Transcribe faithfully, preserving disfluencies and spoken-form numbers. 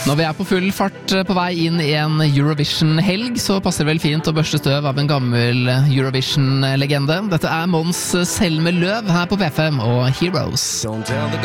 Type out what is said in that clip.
Når vi er på full fart på vei inn i en Eurovision-helg, så passer det vel fint å børste støv av en gammel Eurovision-legende. Dette er Mons Selmer Løv her på P fem og Heroes.